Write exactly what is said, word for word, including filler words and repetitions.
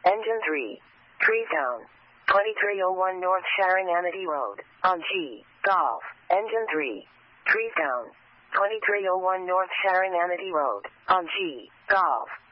Engine three. Trees down. twenty-three oh one North Sharon Amity Road. On G. Golf. Engine three. Trees down. twenty-three oh one North Sharon Amity Road. On G. Golf.